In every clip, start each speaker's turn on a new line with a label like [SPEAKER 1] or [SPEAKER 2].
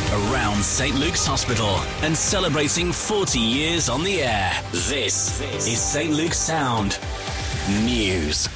[SPEAKER 1] around St. Luke's Hospital and celebrating 40 years on the air. This is St. Luke's Sound News.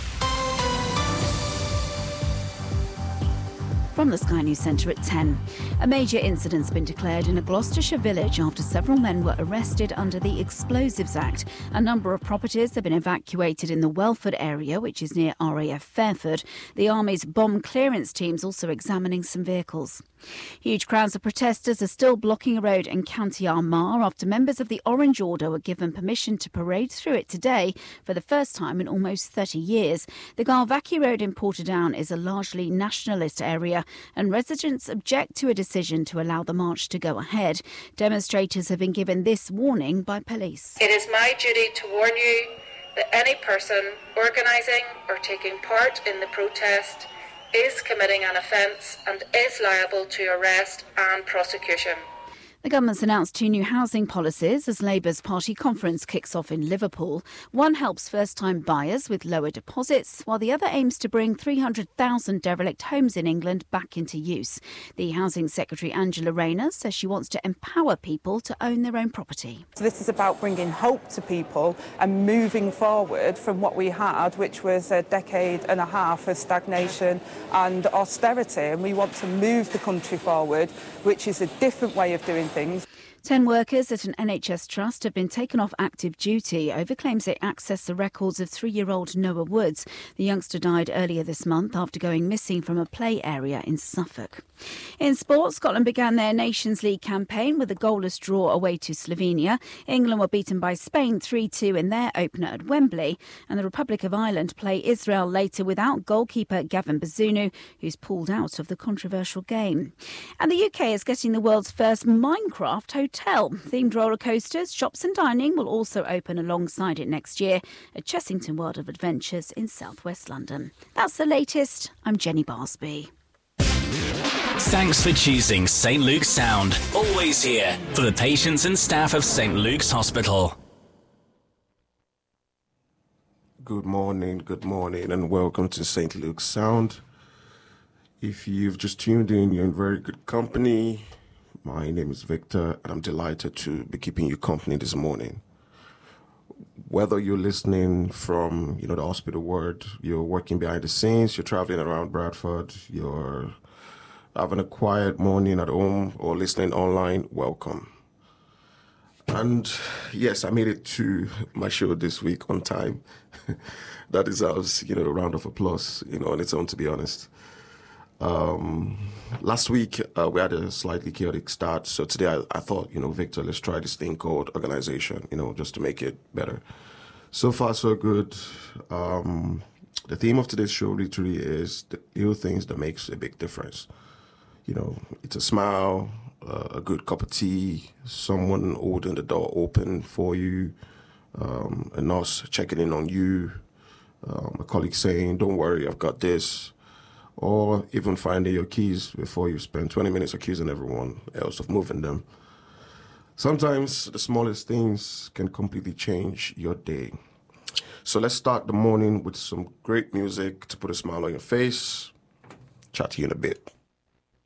[SPEAKER 2] From the Sky News Centre at 10. A major incident's been declared in a Gloucestershire village after several men were arrested under the Explosives Act. A number of properties have been evacuated in the Welford area, which is near RAF Fairford. The Army's bomb clearance team's also examining some vehicles. Huge crowds of protesters are still blocking a road in County Armagh after members of the Orange Order were given permission to parade through it today for the first time in almost 30 years. The Galvackie Road in Portadown is a largely nationalist area, and residents object to a decision to allow the march to go ahead. Demonstrators have been given this warning by police.
[SPEAKER 3] It is my duty to warn you that any person organising or taking part in the protest is committing an offence and is liable to arrest and prosecution.
[SPEAKER 2] The government's announced 2 new housing policies as Labour's party conference kicks off in Liverpool. One helps first-time buyers with lower deposits, while the other aims to bring 300,000 derelict homes in England back into use. The Housing Secretary Angela Rayner says she wants to empower people to own their own property.
[SPEAKER 4] So this is about bringing hope to people and moving forward from what we had, which was a decade and a half of stagnation and austerity. And we want to move the country forward, which is a different way of doing things.
[SPEAKER 2] 10 workers at an NHS trust have been taken off active duty over claims they accessed the records of 3-year-old Noah Woods. The youngster died earlier this month after going missing from a play area in Suffolk. In sport, Scotland began their Nations League campaign with a goalless draw away to Slovenia. England were beaten by Spain 3-2 in their opener at Wembley. And the Republic of Ireland play Israel later without goalkeeper Gavin Bazunu, who's pulled out of the controversial game. And the UK is getting the world's first Minecraft hotel. Themed roller coasters, shops and dining will also open alongside it next year at Chessington World of Adventures in southwest London. That's the latest. I'm Jenny Barsby.
[SPEAKER 1] Thanks for choosing St. Luke's Sound. Always here for the patients and staff of St. Luke's Hospital.
[SPEAKER 5] Good morning, and welcome to St. Luke's Sound. If you've just tuned in, you're in very good company. My name is Victor, and I'm delighted to be keeping you company this morning. Whether you're listening from, the hospital ward, you're working behind the scenes, you're traveling around Bradford, you're having a quiet morning at home, or listening online, welcome. And yes, I made it to my show this week on time. That deserves, a round of applause, on its own, to be honest. Last week, we had a slightly chaotic start. So today I thought, Victor, let's try this thing called organization, just to make it better. So far, so good. The theme of today's show literally is the little things that makes a big difference. It's a smile, a good cup of tea, someone holding the door open for you, a nurse checking in on you, a colleague saying, don't worry, I've got this. Or even finding your keys before you spend 20 minutes accusing everyone else of moving them. Sometimes the smallest things can completely change your day. So let's start the morning with some great music to put a smile on your face. Chat to you in a bit.